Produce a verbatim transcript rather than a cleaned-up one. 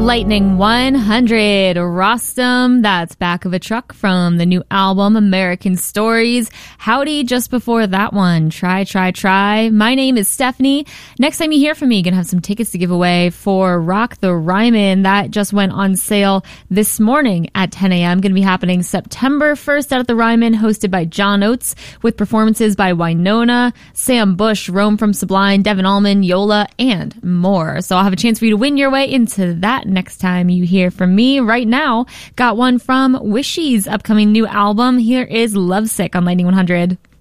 Lightning one hundred, Rostam, that's Back of a Truck from the new album American Stories. Howdy just before that one, Try, Try, Try. My name is Stephanie. Next time you hear from me, you're going to have some tickets to give away for Rock the Ryman. That just went on sale this morning at ten a.m. Going to be happening September first out at the Ryman, hosted by John Oates, with performances by Winona, Sam Bush, Rome from Sublime, Devin Allman, Yola, and more. So I'll have a chance for you to win your way into that next time you hear from me. Right now, got one from Wishy's upcoming new album. Here is Lovesick on Lightning one hundred.